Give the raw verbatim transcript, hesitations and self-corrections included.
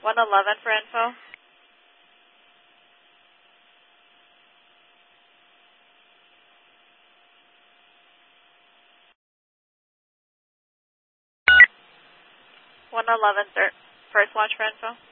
one eleven for info. one eleven, thir- first watch for info.